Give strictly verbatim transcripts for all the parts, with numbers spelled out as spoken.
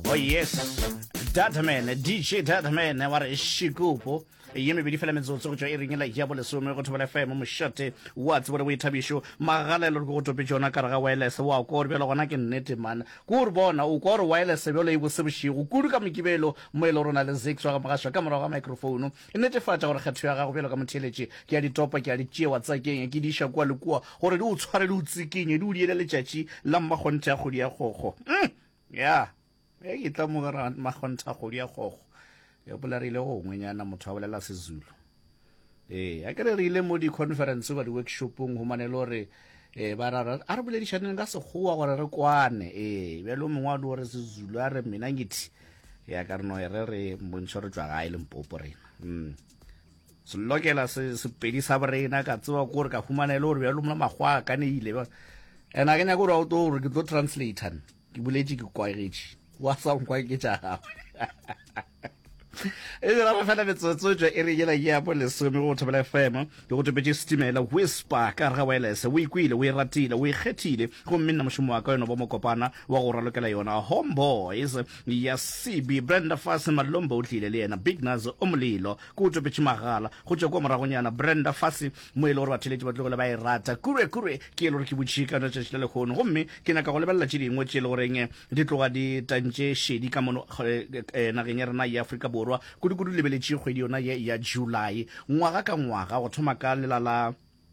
Oh yes, Dataman, D J Dataman, wa re shikupo ye mebedi fela metsotso go tswa e reng la ya bo lesome go thobela F M mo shate wa tsebo we thabisho magala le go tope jona ka ga wireless wa go re bela gona ke nnete man go re bona o go re wireless belo e bo seboshigo kudu ka mekibelo mo e le rona le six wa ga magasha ka morago ga microphone e netefatsa gore kgetho ya gago belo ka motheletše ke ya ditopa ke ya di tšewa tsa keng ke di sha kwa le kwa gore di o tshware di o tsikinye di o diele letšatši la mmagonthe ya go di ya gogo ya e ke tla mo ga magonthe go di ya gogo ya polarile go ngwenyana motho a bolela sezulu eh a kere re ile mo di conference ba di workshopong go manelo re eh ba ra a re boledišaneng ka segoa gore re kwane eh belo mongwe a re sezulu a re mina ngithi ya ka re no re re mbontšho re tswa ga ile mpopo rena mm so lokela se se pedi sa brena ka tsewa go re ka humanelo re belo mna magwa ka ne ile ba ena ke nya go re auto re ke tlo translator ke boletše ke kwa retši wa sa nkwa ke tša e re ra fela metsotso jwa e re yela ya bo lesome go thobela F M ke go topetse stimela whisper ka ga wireless o ikwile o ratile o ikgethile go minna mošomo wa ka yona bo mokopana wa go ralokela yona homeboys ya C B Brenda Fassie Malombo o tlile le yena Big Nazo o molelo go topetse magala go tswa kwa moragonyana Brenda Fassie mo e le gore batheletse ba tlogole ba e rata kure kure ke e le gore ke botšhika no tšetšile le kgono gomme ke naka go lebelela tše dingwe tše le goreng di tloga di tantše shedi ka mono nageng ya rena ya Afrika Borwa kudu kudu lebeletše kgwedi yona ya July ngwaga ka ngwaga go thoma ka lela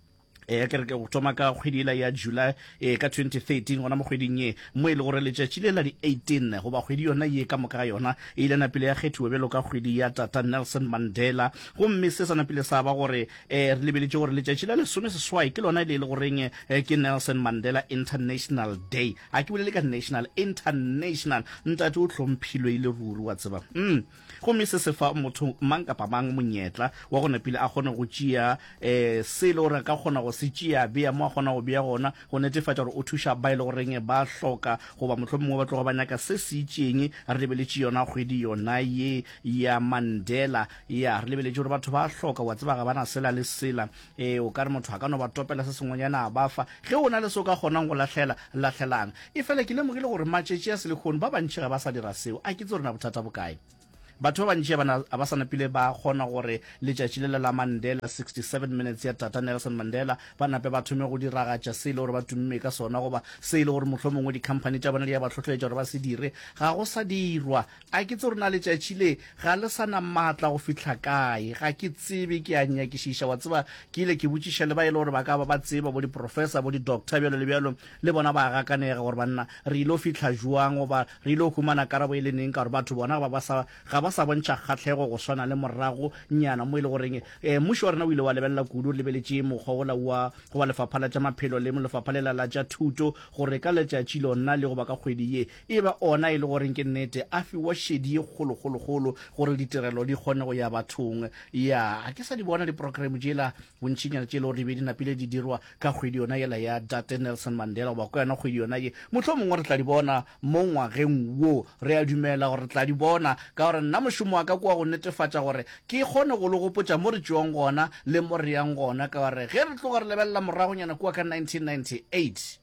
eh ke re ke go thoma ka kgwedi ya July eh ka twenty thirteen gona mo kgweding ye mo ile gore letšatši le la di eighteen go ba kgwedi yona ye ka moka ga yona e ile na pele ya kgethiwe belo ka kgwedi ya Tata Nelson Mandela go mme se sana pele sa ba gore eh re lebeletše gore letšatši la lesome seswai ke lona le ile goreng ke Nelson Mandela International Day a ke bolele ka national international ntate o tlhomphilwe ile ruri wa tseba mm go mme se se fa motho mang kapa mang monyetla wa gona pele a gone go tšea eh se le gore ka gona go se tšea bea mo a gona go bea gona go netefatša gore o thuša ba ile goreng ba hloka goba mohlomongwe ba tloga ba nyaka se se itšeng re lebeletše yona kgwedi yona ye ya Mandela ya re lebeletše gore batho ba hloka wa tseba ga bana sela le sela eh o ka re motho a ka no ba topela se sengwenyana a bafa ge o na le se o ka kgonang go lahlela lahlelang e fela ke lemogile gore matšetši ya selekgone ba bantši ga ba sa dira seo a ke tse rena bothata bokae batho ba bantši bana ba sana pile ba gona gore letšatši le la Mandela sixty-seven minutes ya Tata Nelson Mandela ba nape ba thome go diragatša se ile gore ba tumme ka sona goba se ile gore mohlomongwe di-company tša bona di ya ba tlhotlheletša gore ba se dire ga go sa dirwa a ke tse rena letšatši le ga le sana maatla go fitlha kae ga ke tsebe ke a nyakišiša wa tseba ke ile ke botšiša le ba ile gore ba ka ba ba tseba bo di-professor bo di-doctor bjalo le bjalo le bona ba gakanega gore banna re ile o fitlha jwang goba re ile o humana karabo e le neng ka gore batho bona ba ba sa ba sa bontša kgatlhego go swana le morago nyana mo ile goreng eh mmušo wa rena o ile wa lebelela kudu lebeletše mokgwa o la wa go ba lefapha la tša maphelo le lefapha le la tša thuto gore ka letšatši lona le go ba ka kgwedi ye e ba ona e le goreng ke nnete a fiwa šedi ye kgolo-kgolo-kgolo gore ditirelo di kgone go ya bathong ya a ke sa di bona diprogram tšela bontšinyana tše le gore di be di napile di dirwa ka kgwedi yona yela ya Tata Nelson Mandela goba ko yona kgwedi yona ye mohlomongwe re tla di bona mo ngwageng wo re a dumela gore re tla di bona ka gore nna mošomo wa ka kwa go netefatša gore ke kgone go le gopotša mo re tšewang gona le mo re yang gona ka gore ge re tloga re lebelela moragonyana kua ka nineteen ninety-eight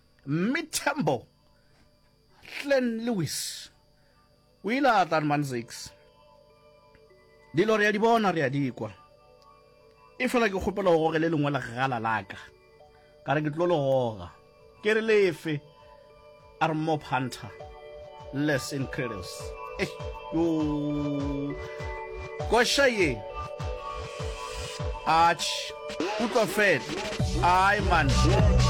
Mitambo Glenn Lewis o ile a tla man six dilo re ya di bona re ya dikwa e fela ke kgopela go goge le lengwe la gala laka ka re ke tlo le goga ke re lefe a re Mob Hunter less incredibles eh yo kosha ye ach utlwa fela ai man